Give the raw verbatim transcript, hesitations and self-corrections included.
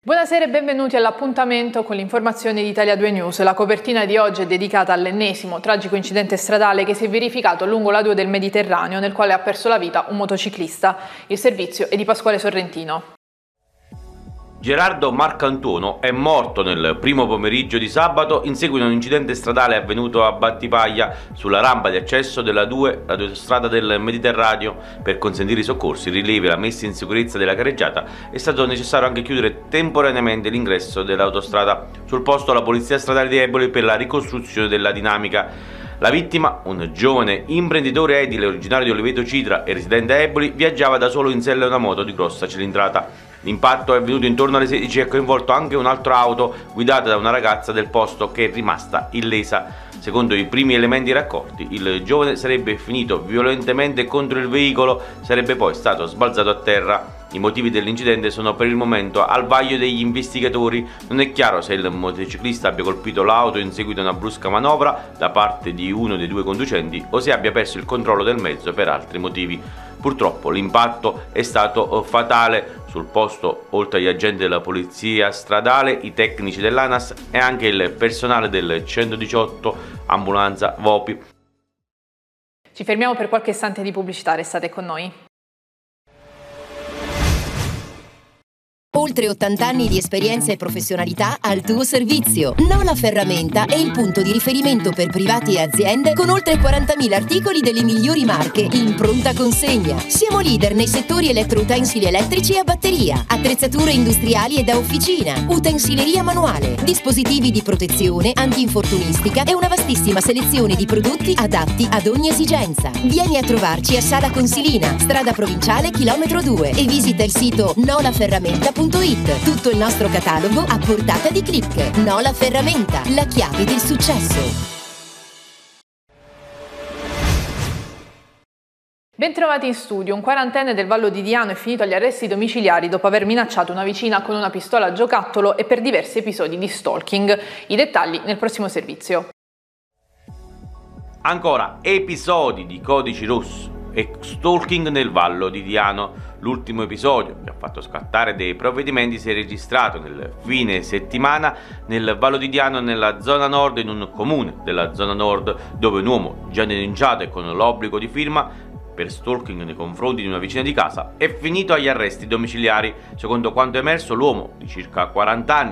Buonasera e benvenuti all'appuntamento con l'informazione di Italia due News. La copertina di oggi è dedicata all'ennesimo tragico incidente stradale che si è verificato lungo la A due del Mediterraneo, nel quale ha perso la vita un motociclista. Il servizio è di Pasquale Sorrentino. Gerardo Marcantuono è morto nel primo pomeriggio di sabato in seguito a un incidente stradale avvenuto a Battipaglia sulla rampa di accesso della A due, l'autostrada del Mediterraneo. Per consentire i soccorsi, i rilievi e la messa in sicurezza della carreggiata è stato necessario anche chiudere temporaneamente l'ingresso dell'autostrada. Sul posto la polizia stradale di Eboli per la ricostruzione della dinamica. La vittima, un giovane imprenditore edile originario di Oliveto Citra e residente a Eboli, viaggiava da solo in sella a una moto di grossa cilindrata. L'impatto è avvenuto intorno alle sedici e ha coinvolto anche un'altra auto guidata da una ragazza del posto che è rimasta illesa. Secondo i primi elementi raccolti, il giovane sarebbe finito violentemente contro il veicolo, sarebbe poi stato sbalzato a terra. I motivi dell'incidente sono per il momento al vaglio degli investigatori. Non è chiaro se il motociclista abbia colpito l'auto in seguito a una brusca manovra da parte di uno dei due conducenti o se abbia perso il controllo del mezzo per altri motivi. Purtroppo l'impatto è stato fatale. Sul posto, oltre agli agenti della polizia stradale, i tecnici dell'ANAS e anche il personale del centodiciotto, ambulanza, V O P I. Ci fermiamo per qualche istante di pubblicità, restate con noi. Oltre ottanta anni di esperienza e professionalità al tuo servizio. Nola Ferramenta è il punto di riferimento per privati e aziende con oltre quarantamila articoli delle migliori marche in pronta consegna. Siamo leader nei settori elettroutensili elettrici e a batteria, attrezzature industriali e da officina, utensileria manuale, dispositivi di protezione, antinfortunistica e una vastissima selezione di prodotti adatti ad ogni esigenza. Vieni a trovarci a Sala Consilina, strada provinciale chilometro due e visita il sito nola ferramenta punto it. Tutto il nostro catalogo a portata di click. Nola Ferramenta, la chiave del successo. Bentrovati in studio. Un quarantenne del Vallo di Diano è finito agli arresti domiciliari dopo aver minacciato una vicina con una pistola a giocattolo e per diversi episodi di stalking. I dettagli nel prossimo servizio. Ancora episodi di codici rosso e stalking nel Vallo di Diano. L'ultimo episodio che ha fatto scattare dei provvedimenti si è registrato nel fine settimana nel Vallo di Diano, nella zona nord, in un comune della zona nord, dove un uomo già denunciato e con l'obbligo di firma per stalking nei confronti di una vicina di casa è finito agli arresti domiciliari. Secondo quanto emerso, l'uomo di circa quaranta anni